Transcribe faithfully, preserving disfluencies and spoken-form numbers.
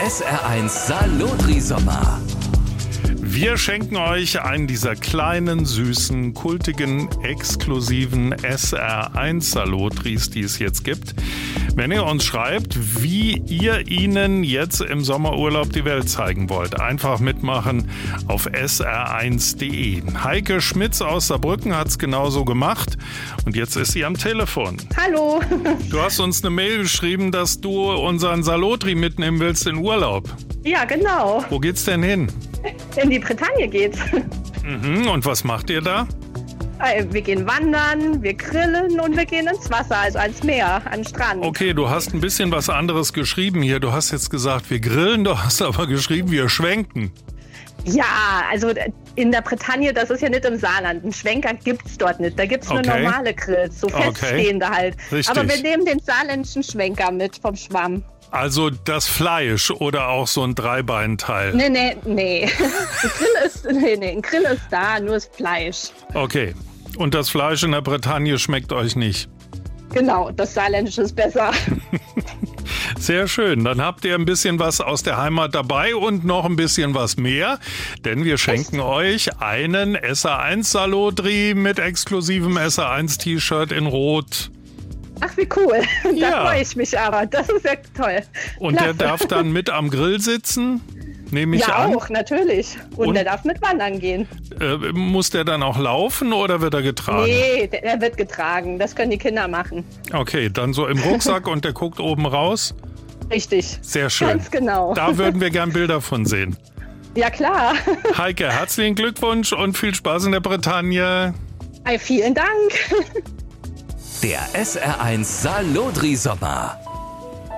S R eins Salotri-Sommer. Wir schenken euch einen dieser kleinen, süßen, kultigen, exklusiven S R eins Salotris, die es jetzt gibt. Wenn ihr uns schreibt, wie ihr ihnen jetzt im Sommerurlaub die Welt zeigen wollt, einfach mitmachen auf S R eins punkt de. Heike Schmitz aus Saarbrücken hat es genauso gemacht und jetzt ist sie am Telefon. Hallo. Du hast uns eine Mail geschrieben, dass du unseren Salotri mitnehmen willst in Urlaub. Ja, genau. Wo geht's denn hin? In die Bretagne geht's. Mhm, und was macht ihr da? Wir gehen wandern, wir grillen und wir gehen ins Wasser, also ans Meer, an den Strand. Okay, du hast ein bisschen was anderes geschrieben hier. Du hast jetzt gesagt, wir grillen, du hast aber geschrieben, wir schwenken. Ja, also in der Bretagne, das ist ja nicht im Saarland. Einen Schwenker gibt's dort nicht. Da gibt's nur Okay. normale Grills, so Okay. feststehende halt. Richtig. Aber wir nehmen den saarländischen Schwenker mit vom Schwamm. Also das Fleisch oder auch so ein Dreibeinteil? Nee, nee, nee. Ein Grill ist, nee, nee, ein Grill ist da, nur das Fleisch. Okay. Und das Fleisch in der Bretagne schmeckt euch nicht? Genau, das saarländische ist besser. Sehr schön. Dann habt ihr ein bisschen was aus der Heimat dabei und noch ein bisschen was mehr. Denn wir schenken euch einen S R eins Salotri mit exklusivem S R eins T-Shirt in Rot. Ach, wie cool. Ja. Da freue ich mich aber. Das ist ja toll. Und der Klasse. darf dann mit am Grill sitzen, nehme ich Ja, an. auch, natürlich. Und, Und? der darf mit wandern gehen. Äh, muss der dann auch laufen oder wird er getragen? Nee, der, der wird getragen. Das können die Kinder machen. Okay, dann so im Rucksack und der guckt oben raus. Richtig. Sehr schön. Ganz genau. Da würden wir gern Bilder von sehen. Ja, klar. Heike, herzlichen Glückwunsch und viel Spaß in der Bretagne. Hey, vielen Dank. Der S R eins Salotri-Sommer.